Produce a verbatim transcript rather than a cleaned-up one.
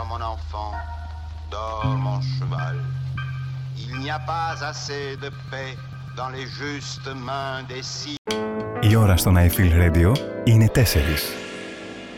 Dors mon enfant, dors mon cheval. Il n'y a pas assez de paix dans les justes mains des six. Η ώρα στο I Feel Radio είναι τέσσερις.